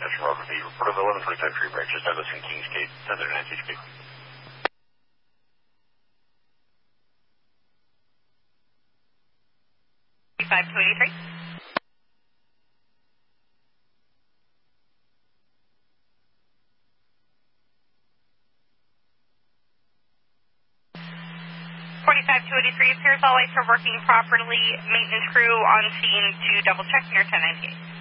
National Road B. Report of 1145 tree branches, Douglas and Kings Gate, 10 speed. 5283. Appears all lights are working properly. Maintenance crew on scene to double check near 1098.